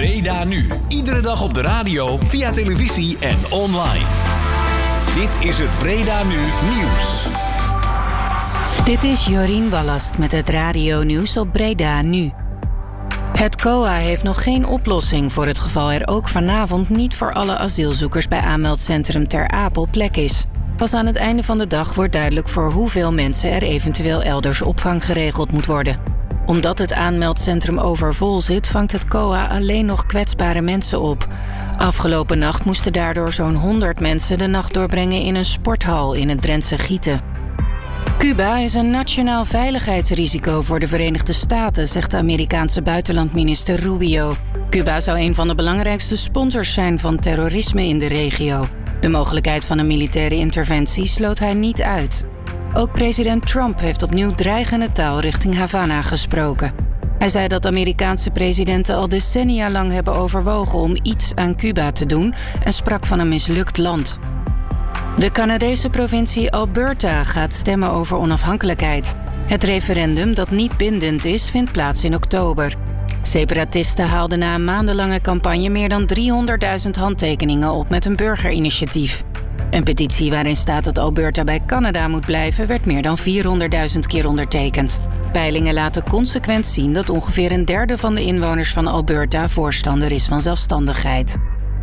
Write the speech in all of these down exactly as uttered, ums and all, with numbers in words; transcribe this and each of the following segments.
Breda Nu. Iedere dag op de radio, via televisie en online. Dit is het Breda Nu Nieuws. Dit is Jorien Ballast met het radio nieuws op Breda Nu. Het C O A heeft nog geen oplossing voor het geval er ook vanavond niet voor alle asielzoekers bij aanmeldcentrum Ter Apel plek is. Pas aan het einde van de dag wordt duidelijk voor hoeveel mensen er eventueel elders opvang geregeld moet worden. Omdat het aanmeldcentrum overvol zit, vangt het C O A alleen nog kwetsbare mensen op. Afgelopen nacht moesten daardoor zo'n honderd mensen de nacht doorbrengen in een sporthal in het Drentse Gieten. Cuba is een nationaal veiligheidsrisico voor de Verenigde Staten, zegt de Amerikaanse buitenlandminister Rubio. Cuba zou een van de belangrijkste sponsors zijn van terrorisme in de regio. De mogelijkheid van een militaire interventie sloot hij niet uit. Ook president Trump heeft opnieuw dreigende taal richting Havana gesproken. Hij zei dat Amerikaanse presidenten al decennia lang hebben overwogen om iets aan Cuba te doen en sprak van een mislukt land. De Canadese provincie Alberta gaat stemmen over onafhankelijkheid. Het referendum, dat niet bindend is, vindt plaats in oktober. Separatisten haalden na een maandenlange campagne meer dan driehonderdduizend handtekeningen op met een burgerinitiatief. Een petitie waarin staat dat Alberta bij Canada moet blijven, werd meer dan vierhonderdduizend keer ondertekend. Peilingen laten consequent zien dat ongeveer een derde van de inwoners van Alberta voorstander is van zelfstandigheid.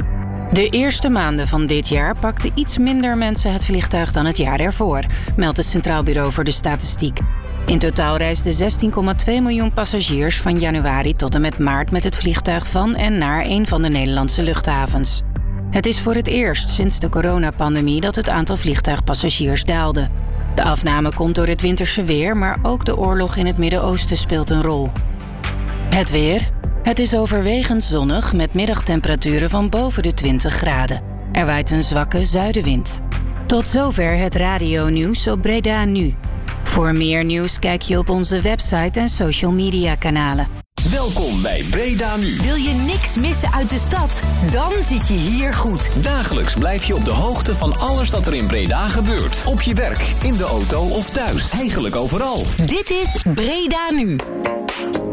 De eerste maanden van dit jaar pakten iets minder mensen het vliegtuig dan het jaar ervoor, meldt het Centraal Bureau voor de Statistiek. In totaal reisden zestien komma twee miljoen passagiers van januari tot en met maart met het vliegtuig van en naar een van de Nederlandse luchthavens. Het is voor het eerst sinds de coronapandemie dat het aantal vliegtuigpassagiers daalde. De afname komt door het winterse weer, maar ook de oorlog in het Midden-Oosten speelt een rol. Het weer. Het is overwegend zonnig met middagtemperaturen van boven de twintig graden. Er waait een zwakke zuidenwind. Tot zover het radio-nieuws op Breda Nu. Voor meer nieuws kijk je op onze website en social media kanalen. Welkom bij Breda Nu. Wil je niks missen uit de stad? Dan zit je hier goed. Dagelijks blijf je op de hoogte van alles dat er in Breda gebeurt. Op je werk, in de auto of thuis. Eigenlijk overal. Dit is Breda Nu.